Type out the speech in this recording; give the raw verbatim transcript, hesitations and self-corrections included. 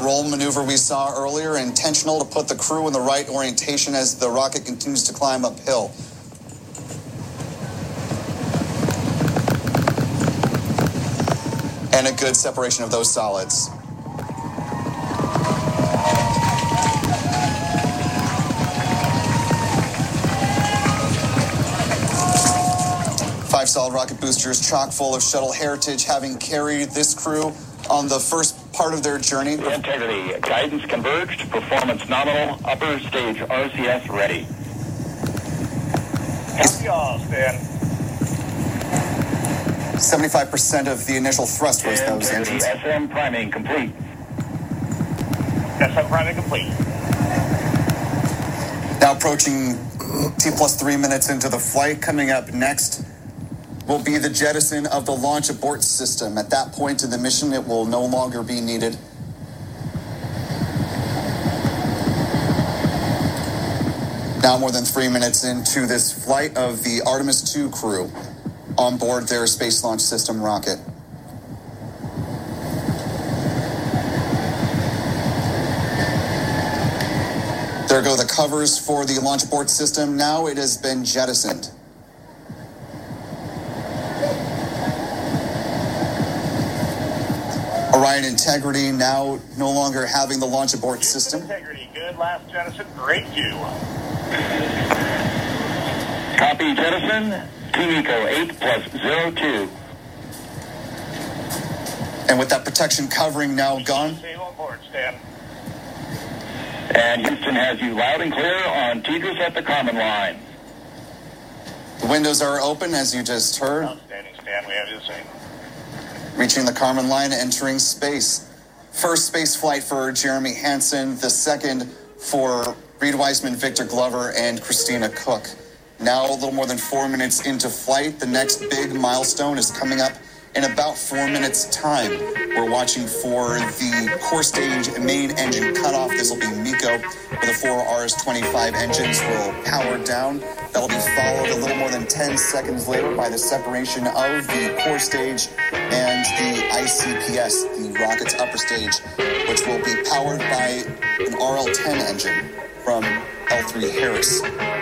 roll maneuver we saw earlier, intentional to put the crew in the right orientation as the rocket continues to climb uphill. And a good separation of those solids. Five solid rocket boosters chock full of shuttle heritage, having carried this crew on the first part of their journey. Integrity, guidance converged, performance nominal, upper stage R C S ready. Copy all, Stan. seventy-five percent of the initial thrust was those engines. S M priming complete. S M priming complete. Now approaching T plus three minutes into the flight. Coming up next will be the jettison of the launch abort system. At that point in the mission, it will no longer be needed. Now more than three minutes into this flight of the Artemis two crew on board their Space Launch System rocket. There go the covers for the launch abort system. Now it has been jettisoned. Orion Integrity now no longer having the launch abort system. Integrity, good. Last jettison, great view. Copy jettison. Team Eco eight plus zero two. And with that protection covering now gone. Save on board, Stan. And Houston has you loud and clear on Tigris at the Kármán line. The windows are open, as you just heard. Outstanding, Stan. We have you the same. Reaching the Kármán line, entering space. First space flight for Jeremy Hansen, the second for Reed Wiseman, Victor Glover, and Christina Cook. Now a little more than four minutes into flight. The next big milestone is coming up in about four minutes' time. We're watching for the core stage main engine cutoff. This will be MECO, where the four R S twenty-five engines will power down. That'll be followed a little more than ten seconds later by the separation of the core stage and the I C P S, the rocket's upper stage, which will be powered by an R L ten engine from L three Harris.